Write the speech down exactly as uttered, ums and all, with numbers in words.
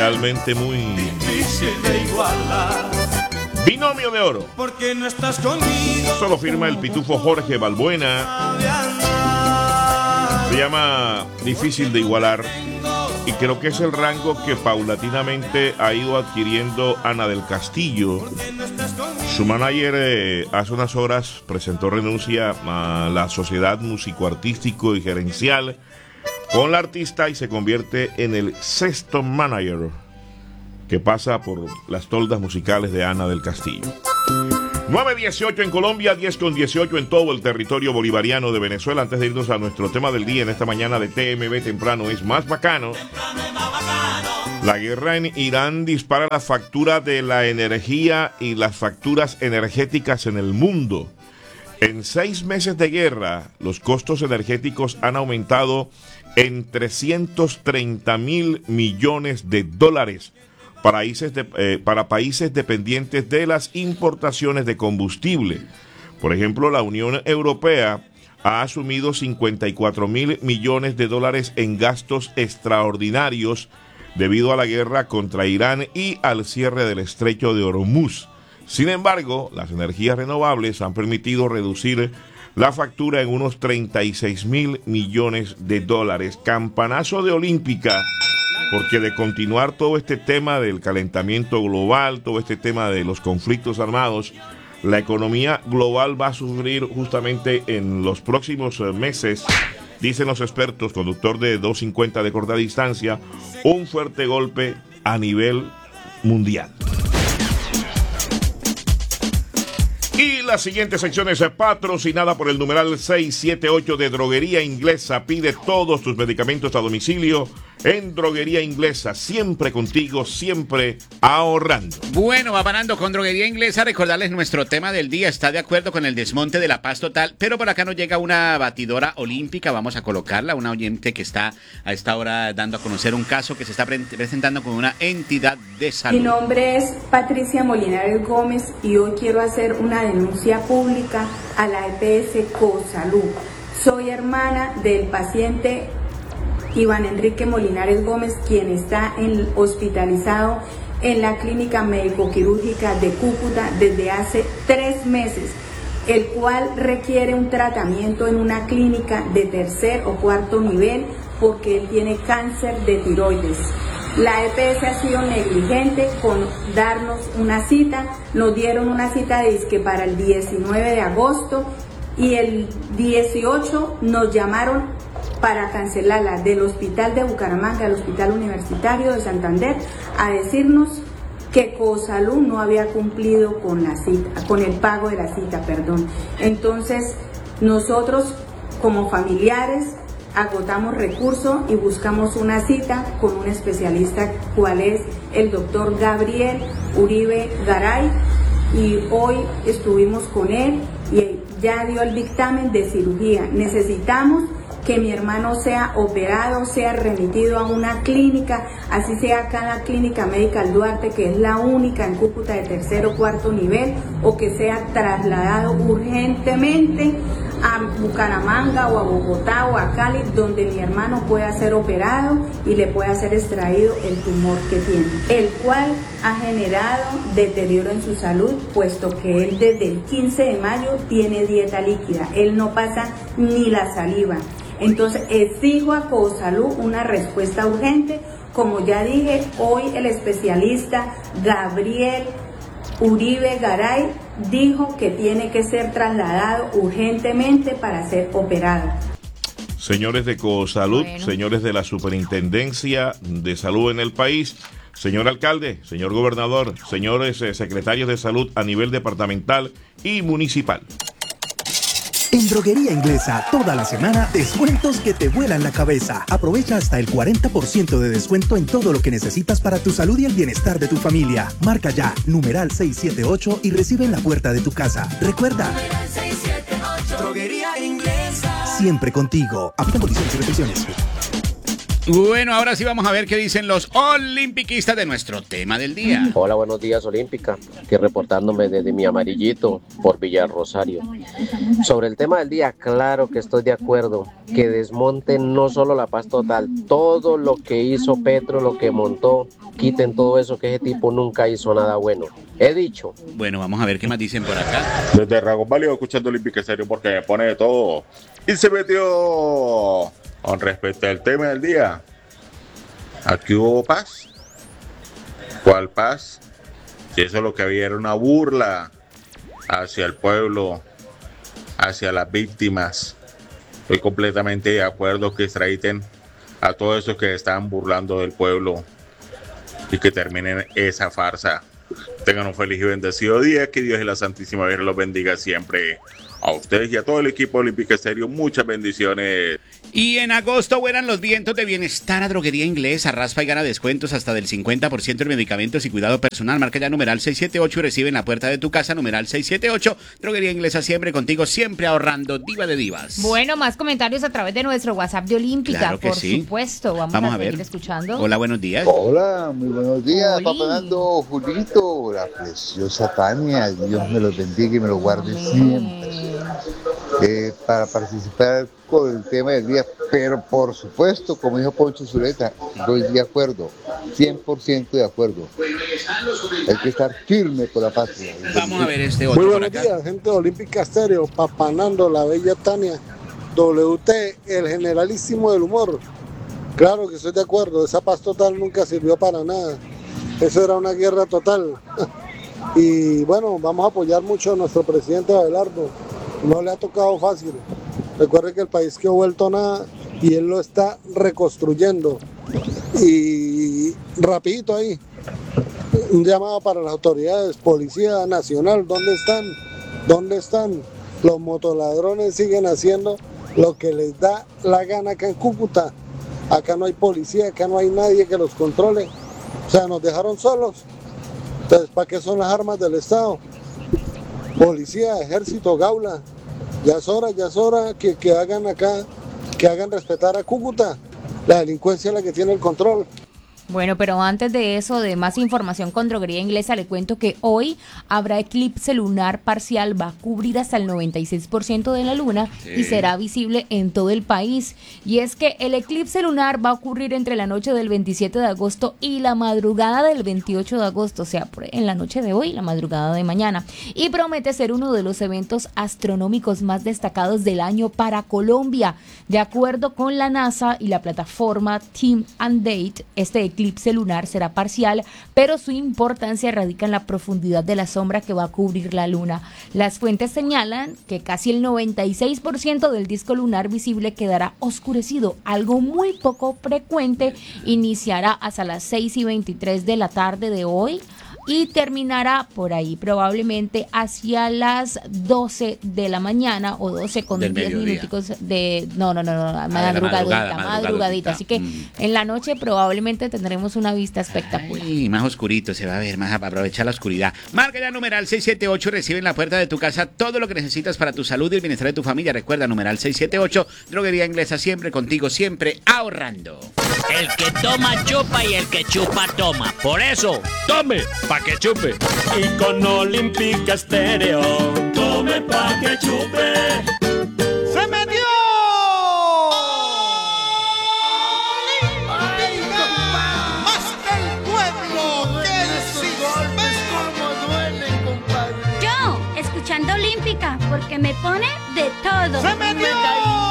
realmente muy difícil de igualar. Binomio de oro. Porque no estás conmigo. Eso lo firma el pitufo Jorge Balbuena. Se llama Difícil de igualar. Y creo que es el rango que paulatinamente ha ido adquiriendo Ana del Castillo. Su manager eh, hace unas horas presentó renuncia a la Sociedad Músico-Artístico y Gerencial con la artista y se convierte en el sexto manager que pasa por las toldas musicales de Ana del Castillo. nueve dieciocho en Colombia, diez con dieciocho en todo el territorio bolivariano de Venezuela. Antes de irnos a nuestro tema del día en esta mañana de T M B Temprano es más bacano. La guerra en Irán dispara la factura de la energía y las facturas energéticas en el mundo. En seis meses de guerra, los costos energéticos han aumentado en trescientos treinta mil millones de dólares. Países de, eh, para países dependientes de las importaciones de combustible. Por ejemplo, la Unión Europea ha asumido cincuenta y cuatro mil millones de dólares en gastos extraordinarios debido a la guerra contra Irán y al cierre del estrecho de Hormuz. Sin embargo, las energías renovables han permitido reducir la factura en unos treinta y seis mil millones de dólares. Campanazo de Olímpica. Porque de continuar todo este tema del calentamiento global, todo este tema de los conflictos armados, la economía global va a sufrir justamente en los próximos meses, dicen los expertos, conductor de doscientos cincuenta de corta distancia, un fuerte golpe a nivel mundial. Y la siguiente sección es patrocinada por el numeral seiscientos setenta y ocho de Droguería Inglesa. Pide todos tus medicamentos a domicilio en Droguería Inglesa. Siempre contigo, siempre ahorrando. Bueno, va parando con Droguería Inglesa. Recordarles nuestro tema del día. Está de acuerdo con el desmonte de la paz total, pero por acá nos llega una batidora olímpica. Vamos a colocarla. Una oyente que está a esta hora dando a conocer un caso que se está pre- presentando con una entidad de salud. Mi nombre es Patricia Molinares Gómez y hoy quiero hacer una denuncia pública a la E P S Cosalud. Soy hermana del paciente Iván Enrique Molinares Gómez, quien está en, hospitalizado en la clínica médico-quirúrgica de Cúcuta desde hace tres meses, el cual requiere un tratamiento en una clínica de tercer o cuarto nivel porque él tiene cáncer de tiroides. La E P S ha sido negligente con darnos una cita, nos dieron una cita de disque para el diecinueve de agosto y el dieciocho nos llamaron para cancelarla del hospital de Bucaramanga, al hospital universitario de Santander, a decirnos que Cosalud no había cumplido con la cita, con el pago de la cita, perdón. Entonces, nosotros como familiares agotamos recursos y buscamos una cita con un especialista, cual es el doctor Gabriel Uribe Garay, y hoy estuvimos con él y ya dio el dictamen de cirugía. Necesitamos que mi hermano sea operado, sea remitido a una clínica, así sea acá en la Clínica Médica Duarte, que es la única en Cúcuta de tercer o cuarto nivel, o que sea trasladado urgentemente a Bucaramanga o a Bogotá o a Cali, donde mi hermano pueda ser operado y le pueda ser extraído el tumor que tiene, el cual ha generado deterioro en su salud, puesto que él desde el quince de mayo tiene dieta líquida, él no pasa ni la saliva. Entonces exijo a Cosalud una respuesta urgente. Como ya dije, hoy el especialista Gabriel Uribe Garay dijo que tiene que ser trasladado urgentemente para ser operado. Señores de Cosalud, Bueno. señores de la Superintendencia de Salud en el país, señor alcalde, señor gobernador, señores eh, secretarios de salud a nivel departamental y municipal. En Droguería Inglesa, toda la semana, descuentos que te vuelan la cabeza. Aprovecha hasta el cuarenta por ciento de descuento en todo lo que necesitas para tu salud y el bienestar de tu familia. Marca ya, numeral seiscientos setenta y ocho y recibe en la puerta de tu casa. Recuerda, seiscientos setenta y ocho. Droguería Inglesa. siempre contigo. Aplican condiciones y restricciones. Bueno, ahora sí vamos a ver qué dicen los olimpiquistas de nuestro tema del día. Hola, buenos días, Olímpica. Aquí reportándome desde mi amarillito por Villarrosario. Sobre el tema del día, claro que estoy de acuerdo. Que desmonten no solo la paz total, todo lo que hizo Petro, lo que montó, quiten todo eso, que ese tipo nunca hizo nada bueno. He dicho. Bueno, vamos a ver qué más dicen por acá. Desde Ragón Válido escuchando Olímpica Serio porque me pone de todo. Y se metió con respecto al tema del día. Aquí hubo paz. ¿Cuál paz? Si eso lo que había era una burla hacia el pueblo, hacia las víctimas. Estoy completamente de acuerdo que extraditen a todos esos que están burlando del pueblo y que terminen esa farsa. Tengan un feliz y bendecido día, que Dios y la Santísima Virgen los bendiga siempre. A ustedes y a todo el equipo Olímpica Estéreo, muchas bendiciones. Y en agosto vuelan los vientos de bienestar a Droguería Inglesa. Raspa y gana descuentos hasta del cincuenta por ciento en medicamentos y cuidado personal. Marca ya numeral seiscientos setenta y ocho y recibe en la puerta de tu casa numeral seiscientos setenta y ocho. Droguería Inglesa, siempre contigo, siempre ahorrando. Diva de divas. Bueno, más comentarios a través de nuestro WhatsApp de Olímpica, Claro que por sí. supuesto. Vamos, Vamos a, a ver. seguir escuchando. Hola, buenos días. Hola, muy buenos días, Oli. papá Nando, Julito, la preciosa Tania, Dios me los bendiga y me los guarde siempre. Eh, para participar con el tema del día, pero por supuesto, como dijo Poncho Zuleta, estoy de acuerdo, cien por ciento de acuerdo. Hay que estar firme por la patria. Vamos a ver este otro Muy por buenos acá. días, gente de Olímpica Estéreo, Papanando, la bella Tania, W T, el generalísimo del humor. Claro que estoy de acuerdo, esa paz total nunca sirvió para nada. Eso era una guerra total. Y bueno, vamos a apoyar mucho a nuestro presidente Abelardo. No le ha tocado fácil. Recuerde que el país quedó vuelto nada y él lo está reconstruyendo. Y rapidito ahí, un llamado para las autoridades, Policía Nacional, ¿dónde están? ¿Dónde están? Los motoladrones siguen haciendo lo que les da la gana acá en Cúcuta. Acá no hay policía, acá no hay nadie que los controle. O sea, nos dejaron solos. Entonces, ¿para qué son las armas del Estado? Policía, ejército, gaula. Ya es hora, ya es hora que, que hagan acá, que hagan respetar a Cúcuta. La delincuencia es la que tiene el control. Bueno, pero antes de eso, de más información con Droguería Inglesa, le cuento que hoy habrá eclipse lunar parcial, va a cubrir hasta el noventa y seis por ciento de la luna sí. y será visible en todo el país. Y es que el eclipse lunar va a ocurrir entre la noche del veintisiete de agosto y la madrugada del veintiocho de agosto, o sea, en la noche de hoy y la madrugada de mañana. Y promete ser uno de los eventos astronómicos más destacados del año para Colombia. De acuerdo con la NASA y la plataforma Time and Date, este eclipse lunar será parcial, pero su importancia radica en la profundidad de la sombra que va a cubrir la luna. Las fuentes señalan que casi el noventa y seis por ciento del disco lunar visible quedará oscurecido, algo muy poco frecuente. Iniciará hasta las seis y veintitrés de la tarde de hoy y terminará por ahí probablemente hacia las doce de la mañana o doce con diez minuticos de no no no no ah, madrugadita, madrugada, madrugadita, así que mm. en la noche probablemente tendremos una vista espectacular. Y más oscurito se va a ver, más a aprovechar la oscuridad. Marca ya numeral seiscientos setenta y ocho, recibe en la puerta de tu casa todo lo que necesitas para tu salud y el bienestar de tu familia. Recuerda, numeral seiscientos setenta y ocho, Droguería Inglesa, siempre contigo, siempre ahorrando. El que toma chupa y el que chupa toma. Por eso, tome pa' que chupe. Y con Olímpica Estéreo, tome pa' que chupe. ¡Se metió! ¡Hasta el pueblo! ¡Qué duelen, compadre! Yo, escuchando Olímpica, porque me pone de todo. ¡Se metió!